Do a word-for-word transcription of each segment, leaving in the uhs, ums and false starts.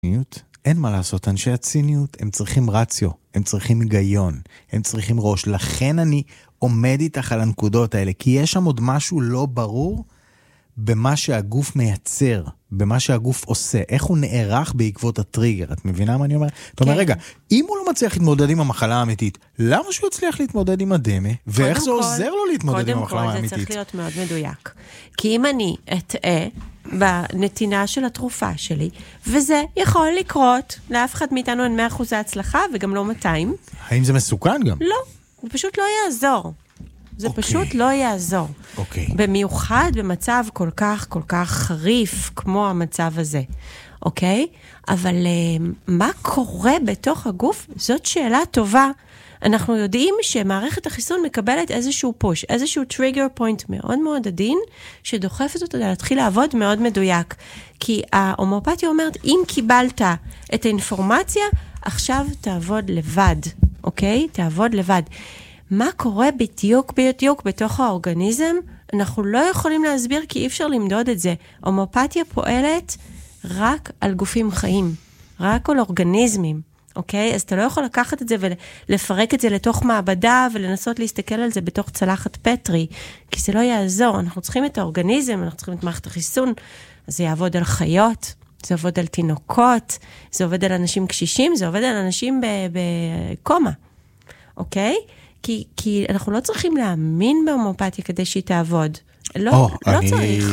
אין מה לעשות, אנשי הציניות, הם צריכים רציו, הם צריכים היגיון, הם צריכים ראש. לכן אני עומד איתך על הנקודות האלה, כי יש שם עוד משהו לא ברור במה שהגוף מייצר, במה שהגוף עושה, איך הוא נערך בעקבות הטריגר. את מבינה מה אני אומר? אתה אומר, רגע, אם הוא לא מצליח להתמודד עם המחלה האמיתית, למה שהוא יצליח להתמודד עם הדמה? ואיך זה עוזר לו להתמודד עם המחלה האמיתית? קודם כל, זה צריך להיות מאוד מדויק. כי אם אני אטעה בנתינה של התרופה שלי, וזה יכול לקרות, לאף אחד מאיתנו אין מאה אחוז הצלחה, וגם לא מאתיים. האם זה מסוכן גם? לא, זה פשוט לא יעזור. זה okay. פשוט לא יעזור. Okay. במיוחד במצב כל כך, כל כך חריף, כמו המצב הזה. אוקיי? Okay? אבל uh, מה קורה בתוך הגוף? זאת שאלה טובה. אנחנו יודעים שמערכת החיסון מקבלת איזשהו פוש, איזשהו טריגר פוינט מאוד מאוד עדין, שדוחפת אותו להתחיל לעבוד מאוד מדויק. כי ההומאופתיה אומרת, אם קיבלת את האינפורמציה, עכשיו תעבוד לבד. אוקיי? Okay? תעבוד לבד. מה קורה בדיוק בדיוק בתוך האורגניזם? אנחנו לא יכולים להסביר כי אי אפשר למדוד את זה. הומאופתיה פועלת רק על גופים חיים, רק על אורגניזמים, אוקיי? אז אתה לא יכול לקחת את זה ולפרק את זה לתוך מעבדה ולנסות להסתכל על זה בתוך צלחת פטרי, כי זה לא יעזור. אנחנו צריכים את האורגניזם, אנחנו צריכים את מערכת החיסון, אז זה יעבוד על חיות, זה עובד על תינוקות, זה עובד על אנשים קשישים, זה עובד על אנשים בקומה, אוקיי? כי, כי אנחנו לא צריכים להאמין בהומאופתיה כדי שהיא תעבוד. לא, oh, לא אני, צריך.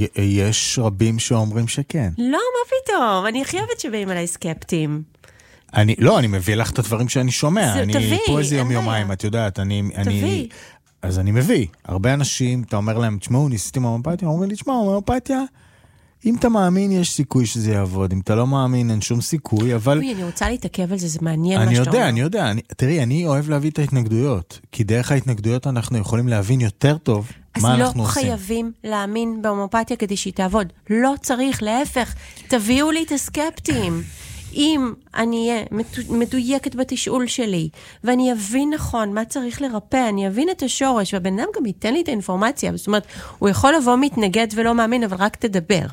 יש רבים שאומרים שכן. לא, מה פתאום? אני חייבת שבאים עליי סקפטים. אני, לא, אני מביא לך את הדברים שאני שומע. זה, אני תביא. פה איזה יום יומיים, את יודעת, אני... תביא. אני, אז אני מביא. הרבה אנשים, אתה אומר להם, תשמעו, ניסיתם הומאופתיה, אומרים לי, תשמעו, הומאופתיה, אם אתה מאמין, יש סיכוי שזה יעבוד. אם אתה לא מאמין, אין שום סיכוי, אבל... אוי, אני רוצה להתעכב על זה, זה מעניין מה שאתה אומר. אני יודע, אני יודע. אני, תראי, אני אוהב להביא את ההתנגדויות, כי דרך ההתנגדויות אנחנו יכולים להבין יותר טוב מה אנחנו עושים. אז לא חייבים להאמין בהומאופתיה כדי שהיא תעבוד. לא צריך, להפך. תביאו לי את הסקפטים. אם אני אהיה מדויקת בתשאול שלי, ואני אבין נכון מה צריך לרפא, אני אבין את השורש, והבן אדם גם ייתן לי את האינפורמציה. זאת אומרת, הוא יכול לבוא מתנגד ולא מאמין, אבל רק תדבר.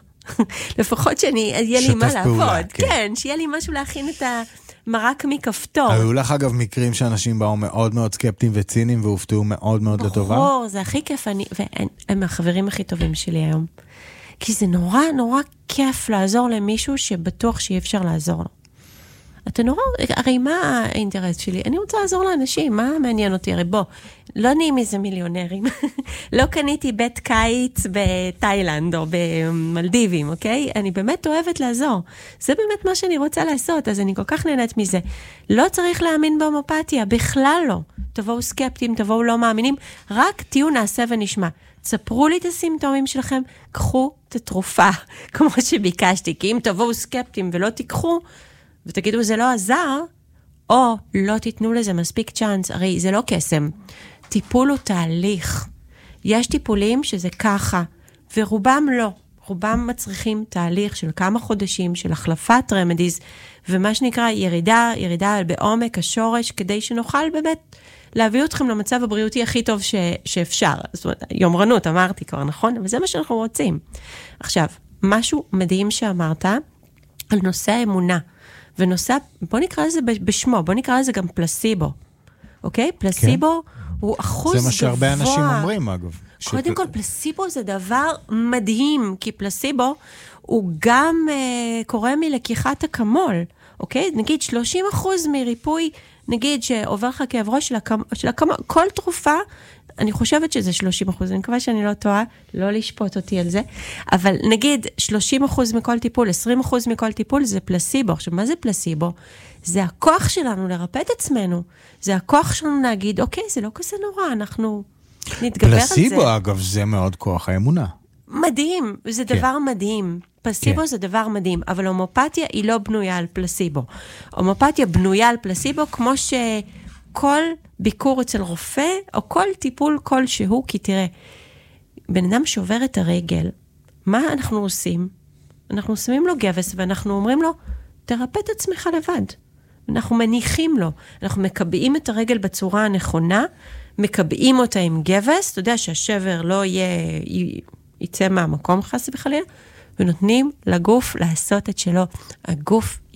לפחות שאני, יהיה לי מה לעבוד. כן, שיהיה לי משהו להכין את המרק מכפתור. היו לך אגב מקרים שאנשים באו מאוד מאוד סקפטיים וציניים, והופתעו מאוד מאוד לטובה? ברור, זה הכי כיף, והם החברים הכי טובים שלי היום. כי זה נורא נורא כיף לעזור למישהו שבטוח שאי אפשר לעזור לו. אתה נורא, הרי מה האינטרס שלי? אני רוצה לעזור לאנשים, מה מעניין אותי? הרי בוא, לא נהיים איזה מיליונרים. לא קניתי בית קיץ בתאילנד או במלדיבים, אוקיי? אני באמת אוהבת לעזור. זה באמת מה שאני רוצה לעשות, אז אני כל כך נהנית מזה. לא צריך להאמין בהומאופתיה, בכלל לא. תבואו סקפטיים, תבואו לא מאמינים, רק תהיו נעשה ונשמע. תספרו לי את הסימפטומים שלכם, קחו את התרופה, כמו שביקשתי, כי אם תבואו סקפטיים ולא תיקחו, ותגידו, זה לא עזר, או לא תיתנו לזה מספיק צ'אנס, הרי זה לא קסם. טיפול הוא תהליך. יש טיפולים שזה ככה, ורובם לא. רובם מצריכים תהליך של כמה חודשים, של החלפת רמדיז, ומה שנקרא ירידה, ירידה בעומק השורש, כדי שנוכל באמת להביא אתכם למצב הבריאותי הכי טוב ש- שאפשר. זאת אומרת, יומרנות, אמרתי כבר, נכון? אבל זה מה שאנחנו רוצים. עכשיו, משהו מדהים שאמרת, על נושא האמונה. ונושא, בוא נקרא לזה בשמו, בוא נקרא לזה גם פלסיבו. אוקיי? פלסיבו כן. הוא אחוז גבוה. זה מה שהרבה גבוה. אנשים אומרים, אגב. קודם שפל... כל, פלסיבו זה דבר מדהים, כי פלסיבו הוא גם אה, קורא מלקיחת אקמול. אוקיי? נגיד שלושים אחוז מריפוי, נגיד שעובר לך כאב ראש של אקמול, של אקמול, כל תרופה, אני חושבת שזה שלושים אחוז, אני מקווה שאני לא טועה, לא לשפוט אותי על זה, אבל נגיד שלושים אחוז מכל טיפול, עשרים אחוז מכל טיפול, זה פלסיבו. עכשיו, מה זה פלסיבו? זה הכוח שלנו לרפא את עצמנו. זה הכוח שלנו להגיד, אוקיי, זה לא כזה נורא, אנחנו נתגבר על זה. פלסיבו, אגב, זה מאוד כוח האמונה. מדהים, זה כן. דבר מדהים. פלסיבו כן. זה דבר מדהים, אבל הומאופתיה היא לא בנויה על פלסיבו. הומאופתיה בנויה על פלסיבו, כמו שכל ביקור אצל רופא, או כל טיפול כלשהו, כי תראה, בן אדם שובר את הרגל, מה אנחנו עושים? אנחנו שמים לו גבס, ואנחנו אומרים לו, תרפא את עצמך לבד. אנחנו מניחים לו, אנחנו מקבעים את הרגל בצורה הנכונה, מקבעים אותה עם גבס, אתה יודע שהשבר לא יהיה, יצא מהמקום חס וחלילה, ונותנים לגוף לעשות את שלו. הגוף